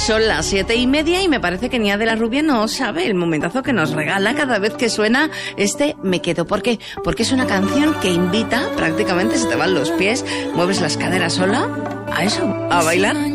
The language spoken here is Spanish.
Son las 7:30 y me parece que Nia de la Rubia no sabe el momentazo que nos regala cada vez que suena este Me Quedo. ¿Por qué? Porque es una canción que invita, prácticamente se te van los pies, mueves las caderas sola, a eso, a bailar.